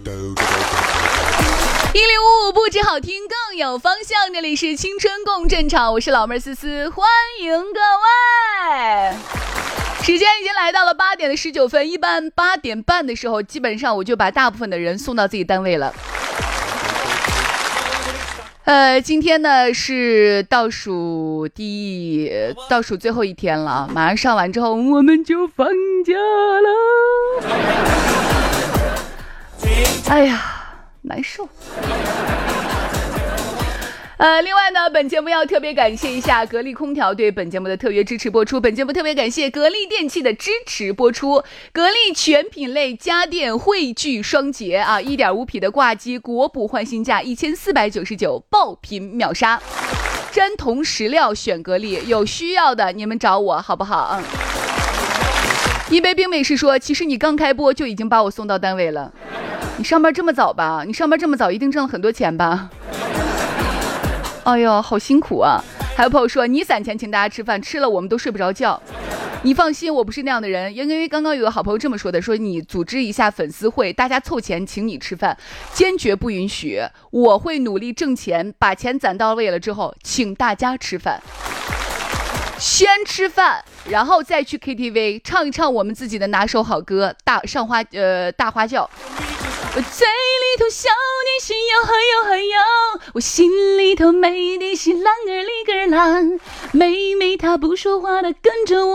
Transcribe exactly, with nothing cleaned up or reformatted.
一零五五不止好听更有方向，这里是青春共振场，我是老妹儿思思，欢迎各位。时间已经来到了八点的十九分，一般八点半的时候基本上我就把大部分的人送到自己单位了。呃，今天呢是倒数第倒数最后一天了，马上上完之后我们就放假了。哎呀，难受。呃，另外呢，本节目要特别感谢一下格力空调对本节目的特约支持播出。本节目特别感谢格力电器的支持播出。格力全品类家电汇聚双节啊，一点五匹的挂机国补换新价一千四百九十九，爆品秒杀。真铜实料选格力，有需要的你们找我好不好？嗯。一杯冰美式说，其实你刚开播就已经把我送到单位了。你上班这么早吧？你上班这么早一定挣了很多钱吧？哎呦，好辛苦啊！还有朋友说你攒钱请大家吃饭，吃了我们都睡不着觉。你放心，我不是那样的人。因为刚刚有个好朋友这么说的，说你组织一下粉丝会，大家凑钱请你吃饭，坚决不允许。我会努力挣钱，把钱攒到位了之后请大家吃饭。先吃饭，然后再去 K T V 唱一唱我们自己的拿手好歌，大上花呃大花轿。我嘴里头笑你是哟呵哟呵哟，我心里头美的是啷个里个啷，妹妹她不说话的跟着